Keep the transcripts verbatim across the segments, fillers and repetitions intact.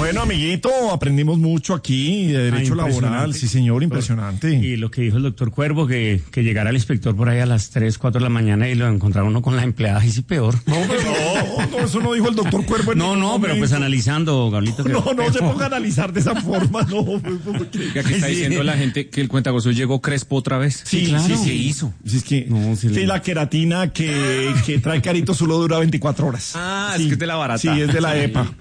Bueno, amiguito, aprendimos mucho aquí de derecho ah, laboral. Sí, señor, impresionante. Y lo que dijo el doctor Cuervo, que, que llegara el inspector por ahí a las tres, cuatro de la mañana y lo encontrara uno con la empleada, y sí peor. No, pero no, no, eso no dijo el doctor Cuervo. No, no, pero pues analizando, Gablito. No, no, no se ponga a analizar de esa forma, no. Ya que está Sí. diciendo la gente que el cuentagozo llegó crespo otra vez. Sí, claro. sí, ¿Qué sí. hizo? Sí, es que, No, sí, sí, le- la queratina que, que trae Carito solo dura veinticuatro horas. Ah, Sí. es que es de la barata. Sí, es de la E P A.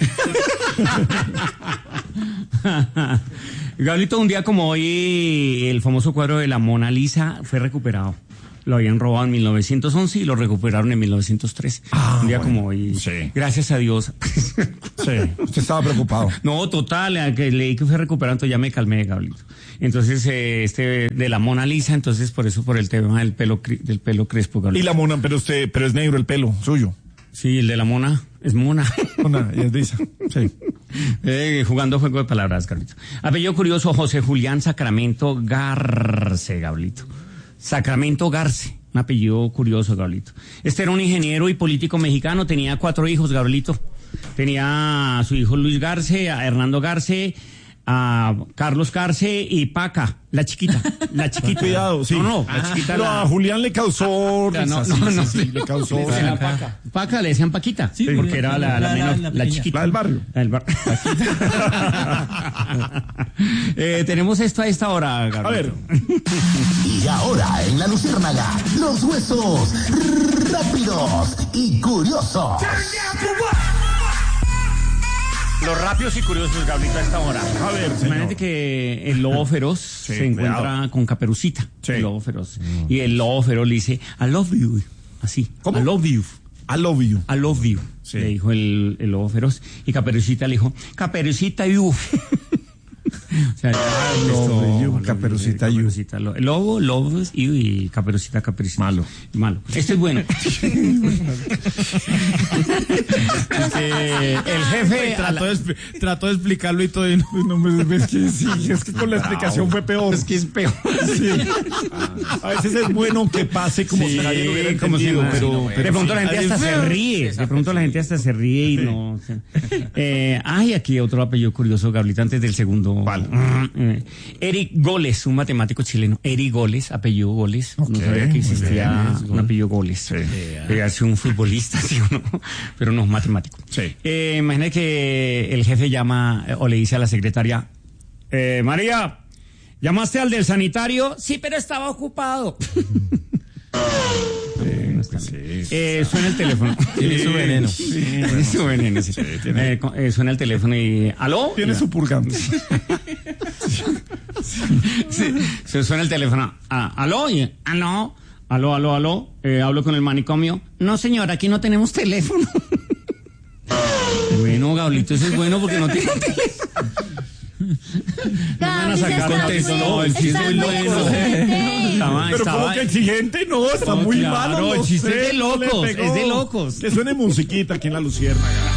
Gablito, un día como hoy, el famoso cuadro de la Mona Lisa fue recuperado. Lo habían robado en mil novecientos once y lo recuperaron en mil novecientos tres. Ah, un día bueno, como hoy. sí. Gracias a Dios. Sí, usted estaba preocupado. No, total, a que leí que fue recuperado, entonces ya me calmé, Gablito. Entonces, eh, este, de la Mona Lisa, entonces por eso, por el tema del pelo, cri- del pelo crespo, Y Gablito. la mona, pero usted, pero es negro el pelo suyo. Sí, el de la mona, es mona. Mona, y es lisa. Sí. Eh, jugando juego de palabras, Gablito. Apellido curioso, José Julián Sacramento Garce, Gablito. Sacramento Garce, un apellido curioso, Gablito. Este era un ingeniero y político mexicano, tenía cuatro hijos, Gablito. Tenía a su hijo Luis Garce, a Hernando Garce, a Carlos Garce y Paca, la chiquita, la chiquita. Cuidado, sí. No, no, la chiquita. Pero la- a Julián le causó Ah, no, risa, no, sí, no, sí, sí, le causó. Le decían sí. Paca. Paca, le decían Paquita. Sí, porque era la, la la- menor, la la, pequeña. chiquita. La del barrio. La del barrio. eh, tenemos esto a esta hora, Gabriel. A ver, Y ahora en la Luciérnaga, los huesos rápidos y curiosos. Los rápidos y curiosos, Gabriel, a esta hora. A ver, señor. Imagínate que el lobo feroz se encuentra cuidado. con Caperucita, Sí. el lobo feroz. Y el lobo feroz le dice, I love you. Así. ¿Cómo? I love you. I love you. I love you. Sí. Le dijo el, el lobo feroz. Y Caperucita le dijo, Caperucita you. O sea, I love esto- you, Caperucita you. Caperucita, lo- el lobo, lobos you y Caperucita, Caperucita. Malo. Malo. Este es bueno. Eh, el jefe... a la- Trató de, expli- trató de explicarlo y todo, y no, no me es que sí, es que con la explicación fue peor. Es que es peor. Sí. A veces es bueno que pase como si nadie lo hubiera como si entendido, no, pero, sí, no, pero de pronto sí. la gente hasta se ríe, de pronto la gente hasta se ríe y no. O sea, eh, ay, aquí otro apellido curioso, Gablita, antes del segundo. ¿Cuál? Eh, Eric Goles, un matemático chileno. Eric Goles, apellido Goles. Ok, no sabía que muy existía bien. un apellido Goles. Debe ser un futbolista, sí o no, pero no, matemático. Sí. Eh, imagina que el jefe llama eh, o le dice a la secretaria, eh, María, ¿llamaste al del sanitario? Sí, pero estaba ocupado. Eh, suena el teléfono. Tiene su veneno. Tiene su veneno, sí. tiene- Eh, co- eh, suena el teléfono y... ¿Aló? Tiene su purgante. Sí, se suena el teléfono. Ah, ¿aló? Y, ah, no. ¿Aló, aló, aló? Eh, ¿hablo con el manicomio? No, señor, aquí no tenemos teléfono. Bueno, Gablito, eso es bueno porque no tiene teléfono. No van a sacar contexto, no, el chiste es bueno. Estaba- Pero estaba- como que exigente, no, está No, muy claro, malo. no el chiste sé, es de no le locos, pegó. es de locos. Que suene musiquita aquí en la Luciérnaga.